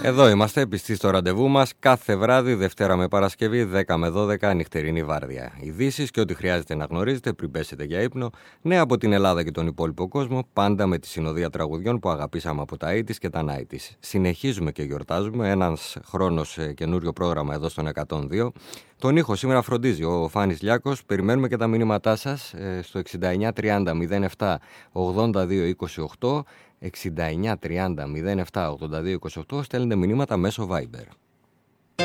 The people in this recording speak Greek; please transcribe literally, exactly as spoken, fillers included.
Εδώ είμαστε, πιστοί στο ραντεβού μας, κάθε βράδυ, Δευτέρα με Παρασκευή, δέκα με δώδεκα, νυχτερινή βάρδια. Ειδήσεις και ό,τι χρειάζεται να γνωρίζετε πριν πέσετε για ύπνο. Νέα από την Ελλάδα και τον υπόλοιπο κόσμο, πάντα με τη συνοδεία τραγουδιών που αγαπήσαμε από τα ογδόντα και τα ενενήντα. Συνεχίζουμε και γιορτάζουμε, ένας χρόνος καινούριο πρόγραμμα εδώ στον εκατόν δύο. Τον ήχο σήμερα φροντίζει ο Φάνης Λιάκος. Περιμένουμε και τα μηνύματά σας στο εξήντα εννιά τριάντα μηδέν επτά ογδόντα δύο είκοσι οκτώ. εξήντα εννιά τριάντα μηδέν επτά ογδόντα δύο είκοσι οκτώ, στέλνετε μηνύματα μέσω Viber.